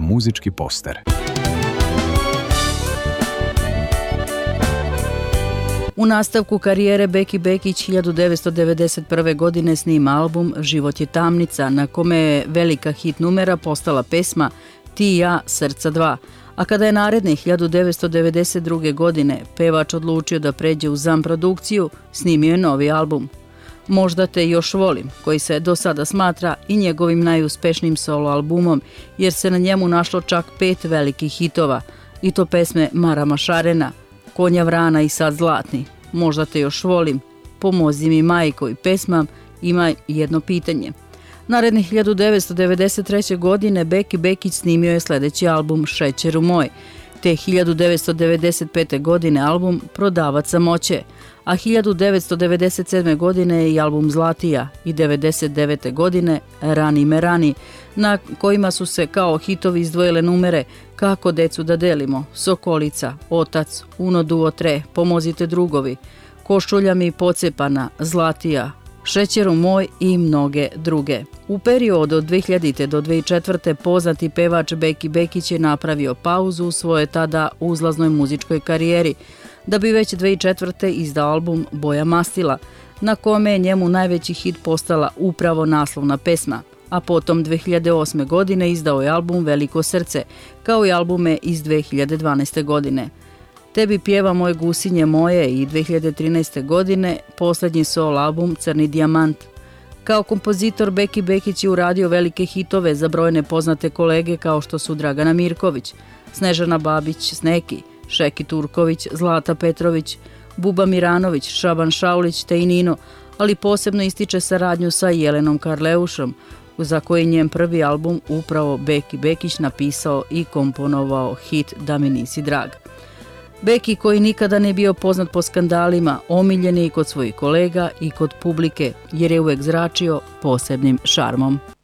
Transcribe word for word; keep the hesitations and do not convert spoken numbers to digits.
muzički poster. U nastavku karijere Beki Bekić hiljadu devetsto devedeset prve. godine snima album Život je tamnica, na kome je velika hit numera postala pesma Ti i ja, srca dva. A kada je naredne hiljadu devetsto devedeset druge. godine pevač odlučio da pređe u zam produkciju, snimio je novi album. Možda te još volim, koji se do sada smatra i njegovim najuspešnijim solo albumom, jer se na njemu našlo čak pet velikih hitova, i to pesme Marama Šarena, Konja vrana i Sad zlatni, Možda te još volim, Pomozi mi majko i pesmam Ima jedno pitanje. Naredne hiljadu devetsto devedeset treće. godine Beki Bekić snimio je sledeći album Šećeru moj, te hiljadu devetsto devedeset pete. godine album Prodavac samoće, a hiljadu devetsto devedeset sedme. godine je i album Zlatija i devedeset devete. godine Rani me rani, na kojima su se kao hitovi izdvojile numere Kako decu da delimo, Sokolica, Otac, Uno duo tre, Pomozite drugovi, Košulja mi pocepana, Zlatija, Šećeru moj i mnoge druge. U periodu od dve hiljadite. do dve hiljade četvrte. poznati pevač Beki Bekić je napravio pauzu u svojoj tada uzlaznoj muzičkoj karijeri, da bi već dve hiljade četvrte. izdao album Boja mastila, na kome je njemu najveći hit postala upravo naslovna pesma, a potom dve hiljade osme. godine izdao je album Veliko srce, kao i albume iz dve hiljade dvanaeste. godine. Tebi pjeva moje gusinje moje i dve hiljade trinaeste. godine poslednji solo album Crni dijamant. Kao kompozitor Beki Bekić je uradio velike hitove za brojne poznate kolege kao što su Dragana Mirković, Snežana Babić, Sneki, Šeki Turković, Zlata Petrović, Buba Miranović, Šaban Šaulić te i Nino, ali posebno ističe saradnju sa Jelenom Karleušom, za koji njen prvi album upravo Beki Bekić napisao i komponovao hit Da mi nisi drag. Beki, koji nikada ne bio poznat po skandalima, omiljen je i kod svojih kolega i kod publike, jer je uvek zračio posebnim šarmom.